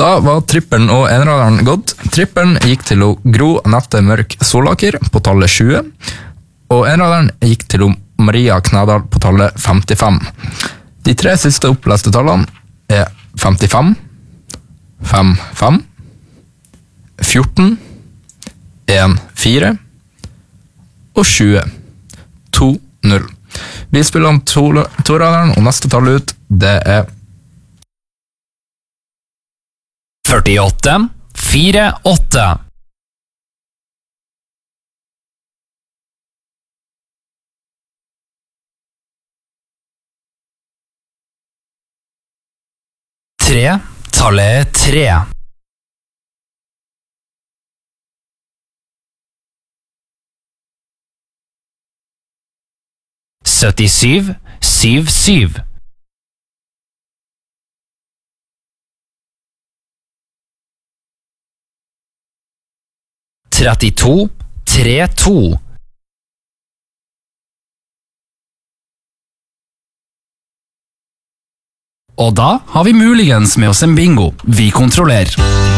Da var trippelen og enraderen gått. Trippelen gikk til Gro Anette Mørk Solaker på tallet 20, og enraderen gikk til Maria Knadal på tallet 55. De 3 siste oppleste tallene er 55, 55, 14, 1-4 og 20 2-0. Vi spiller om toraderen, og neste tall ut, det er 48, 48. 3, tallet 3. 77, 77. 32, 32. 'Og da har vi muligens med oss en bingo. Vi kontrollerer.